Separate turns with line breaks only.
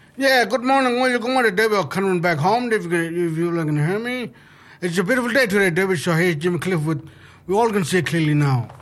Yeah, good morning. Well, good morning, David. I'm coming back home. If you're going to hear me, it's a beautiful day today, David. So here's Jimmy Cliffwood. We all can see clearly now.